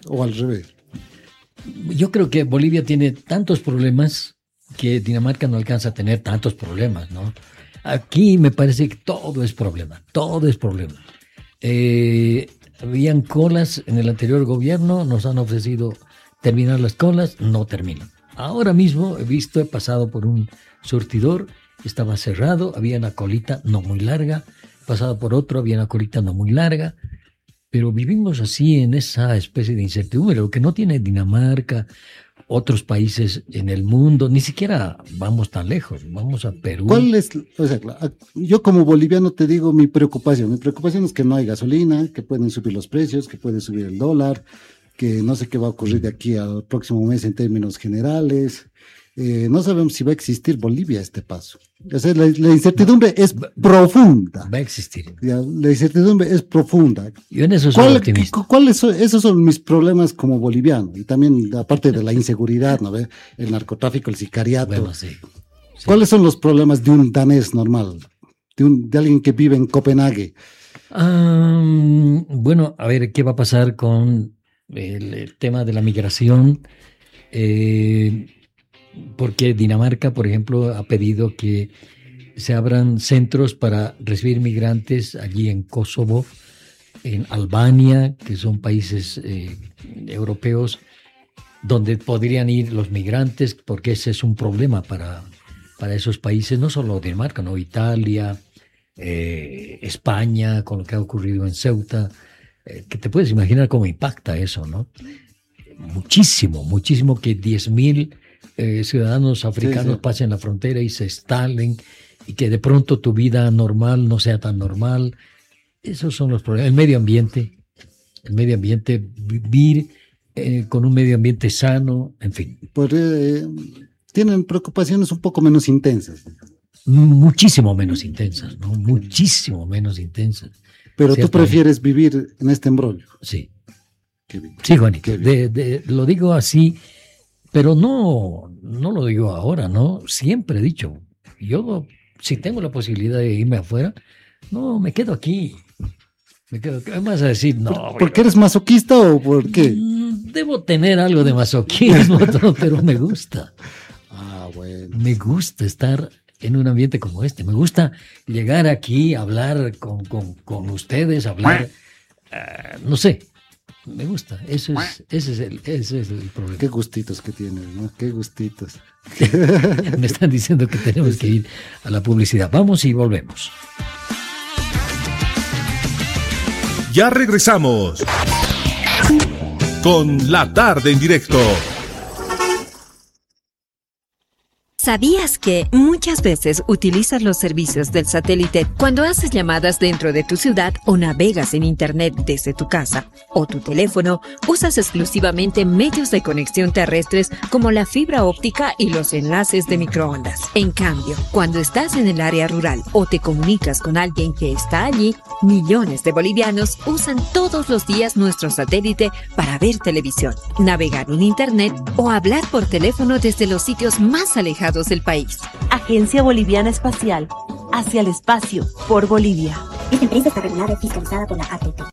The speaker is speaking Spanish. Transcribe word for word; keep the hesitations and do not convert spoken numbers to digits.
o al revés. Yo creo que Bolivia tiene tantos problemas que Dinamarca no alcanza a tener tantos problemas, ¿no? Aquí me parece que todo es problema, todo es problema. Eh, habían colas en el anterior gobierno, nos han ofrecido terminar las colas, no terminan. Ahora mismo he visto, he pasado por un surtidor, estaba cerrado, había una colita no muy larga, he pasado por otro, había una colita no muy larga, pero vivimos así en esa especie de incertidumbre, lo que no tiene Dinamarca, otros países en el mundo, ni siquiera vamos tan lejos, vamos a Perú. ¿Cuál es, o sea, yo como boliviano te digo mi preocupación, mi preocupación es que no hay gasolina, que pueden subir los precios, que puede subir el dólar, que no sé qué va a ocurrir de aquí al próximo mes en términos generales. Eh, no sabemos si va a existir Bolivia a este paso. O sea, la, la incertidumbre es profunda. Va a existir. Ya, la incertidumbre es profunda. Yo en eso soy ¿Cuál, optimista. ¿Cuáles son, esos son mis problemas como boliviano? Y también, aparte de la inseguridad, ¿no ve? El narcotráfico, el sicariato. Bueno, sí, sí. ¿Cuáles son los problemas de un danés normal? De, un, de alguien que vive en Copenhague. Um, bueno, a ver, ¿qué va a pasar con el, el tema de la migración? Eh... Porque Dinamarca, por ejemplo, ha pedido que se abran centros para recibir migrantes allí en Kosovo, en Albania, que son países eh, europeos, donde podrían ir los migrantes, porque ese es un problema para, para esos países, no solo Dinamarca, no, Italia, eh, España, con lo que ha ocurrido en Ceuta, eh, que te puedes imaginar cómo impacta eso, ¿no? Muchísimo, muchísimo que diez mil Eh, ciudadanos africanos sí, sí. pasen la frontera y se instalen y que de pronto tu vida normal no sea tan normal. Esos son los problemas. El medio ambiente, el medio ambiente, vivir eh, con un medio ambiente sano, en fin. Pues, eh, tienen preocupaciones un poco menos intensas. Muchísimo menos intensas, ¿no? Muchísimo menos intensas. Pero tú prefieres vivir en este embrollo. Sí. Qué bien. Sí, Juanito. Qué bien. De, de, lo digo así. Pero no, no lo digo ahora, ¿no? Siempre he dicho, yo si tengo la posibilidad de irme afuera, no, me quedo aquí. Me quedo aquí. ¿Qué vas a decir? No. ¿Por, ¿por qué eres masoquista o por qué? Debo tener algo de masoquismo, pero me gusta. Ah, bueno. Me gusta estar en un ambiente como este. Me gusta llegar aquí, hablar con, con, con ustedes, hablar, uh, no sé. Me gusta, eso es, ese es el, ese es el problema. Qué gustitos que tienes, ¿no? Qué gustitos. Me están diciendo que tenemos que ir a la publicidad. Vamos y volvemos. Ya regresamos con La Tarde en Directo. ¿Sabías que muchas veces utilizas los servicios del satélite cuando haces llamadas dentro de tu ciudad o navegas en internet desde tu casa o tu teléfono? Usas exclusivamente medios de conexión terrestres como la fibra óptica y los enlaces de microondas. En cambio, cuando estás en el área rural o te comunicas con alguien que está allí, millones de bolivianos usan todos los días nuestro satélite para ver televisión, navegar en internet o hablar por teléfono desde los sitios más alejados del país. Agencia Boliviana Espacial, hacia el espacio, por Bolivia. Esta empresa está regulada y fiscalizada por la A T P.